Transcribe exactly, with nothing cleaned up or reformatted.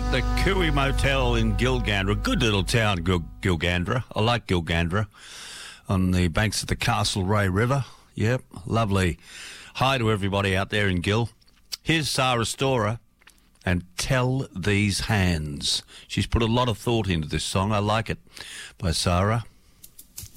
The Cooey Motel in Gilgandra. A good little town, Gil- Gilgandra. I like Gilgandra. On the banks of the Castlereagh River. Yep, lovely. Hi to everybody out there in Gil. Here's Sarah Storer and Tell These Hands. She's put a lot of thought into this song. I like it, by Sarah.